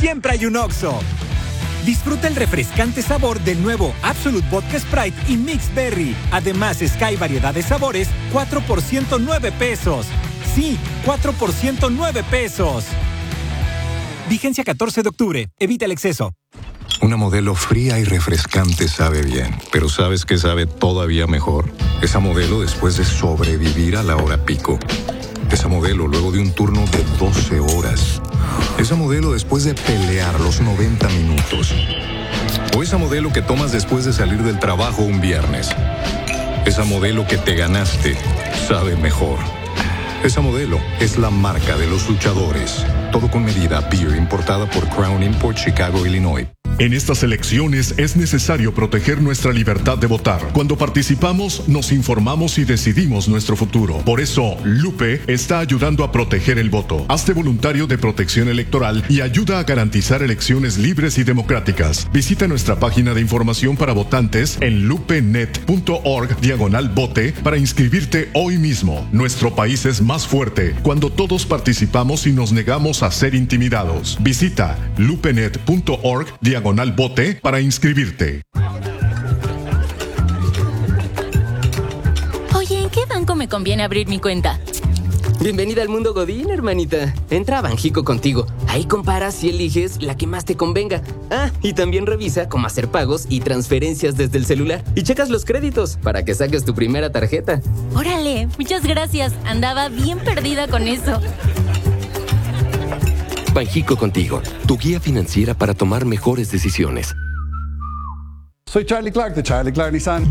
siempre hay un Oxxo. Disfruta el refrescante sabor del nuevo Absolute Vodka Sprite y Mixed Berry. Además, Sky variedad de sabores, 4 por 109 pesos. Sí, 4 por 109 pesos. Vigencia 14 de octubre. Evita el exceso. Una Modelo fría y refrescante sabe bien, pero ¿sabes qué sabe todavía mejor? Esa Modelo después de sobrevivir a la hora pico. Esa Modelo luego de un turno de 12 horas. Esa Modelo después de pelear los 90 minutos. O esa Modelo que tomas después de salir del trabajo un viernes. Esa Modelo que te ganaste sabe mejor. Esa Modelo es la marca de los luchadores. Todo con medida. Beer importada por Crown Import, Chicago, Illinois. En estas elecciones es necesario proteger nuestra libertad de votar. Cuando participamos, nos informamos y decidimos nuestro futuro. Por eso, Lupe está ayudando a proteger el voto. Hazte voluntario de protección electoral y ayuda a garantizar elecciones libres y democráticas. Visita nuestra página de información para votantes en lupenet.org/vote para inscribirte hoy mismo. Nuestro país es más fuerte cuando todos participamos y nos negamos a ser intimidados. Visita lupenet.org/vote para inscribirte. Oye, ¿en qué banco me conviene abrir mi cuenta? Bienvenida al mundo Godín, hermanita. Entra a Banjico contigo. Ahí comparas y eliges la que más te convenga. Ah, y también revisa cómo hacer pagos y transferencias desde el celular. Y checas los créditos para que saques tu primera tarjeta. Órale, muchas gracias. Andaba bien perdida con eso. Banjico contigo, tu guía financiera para tomar mejores decisiones. Soy Charlie Clark de Charlie Clark Nissan.